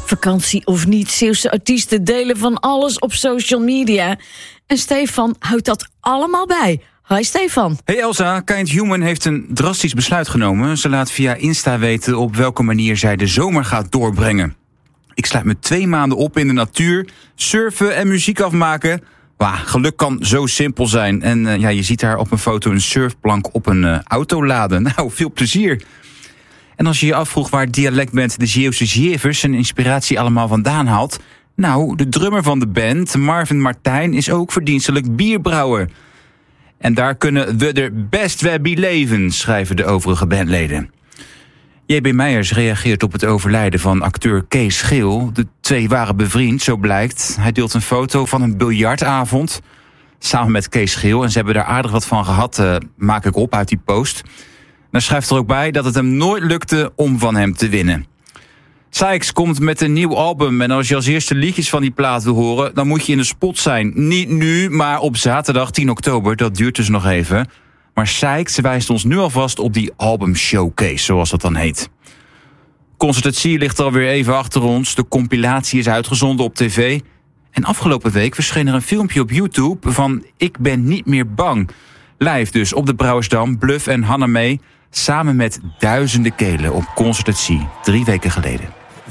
Vakantie of niet, Zeeuwse artiesten delen van alles op social media. En Stefan houdt dat allemaal bij. Hi Stefan. Hey Elsa, Kind Human heeft een drastisch besluit genomen. Ze laat via Insta weten op welke manier zij de zomer gaat doorbrengen. Ik sluit me 2 maanden op in de natuur, surfen en muziek afmaken. Geluk kan zo simpel zijn. En je ziet daar op een foto een surfplank op een auto laden. Nou, veel plezier. En als je je afvroeg waar dialectband de Zeeuwse Zjevers zijn inspiratie allemaal vandaan haalt. Nou, de drummer van de band, Marvin Martijn, is ook verdienstelijk bierbrouwer. En daar kunnen we er best wel bij leven, schrijven de overige bandleden. J.B. Meijers reageert op het overlijden van acteur Kees Geel. De 2 waren bevriend, zo blijkt. Hij deelt een foto van een biljartavond samen met Kees Geel. En ze hebben daar aardig wat van gehad, maak ik op uit die post. Dan schrijft er ook bij dat het hem nooit lukte om van hem te winnen. Sykes komt met een nieuw album en als je als eerste liedjes van die plaat wil horen, dan moet je in de spot zijn. Niet nu, maar op zaterdag 10 oktober, dat duurt dus nog even. Maar Sykes wijst ons nu alvast op die albumshowcase, zoals dat dan heet. Concertatie ligt alweer even achter ons, de compilatie is uitgezonden op tv. En afgelopen week verscheen er een filmpje op YouTube van Ik ben niet meer bang. Live dus op de Brouwersdam, Bluff en Hannah May, samen met duizenden kelen op Concertatie 3 weken geleden.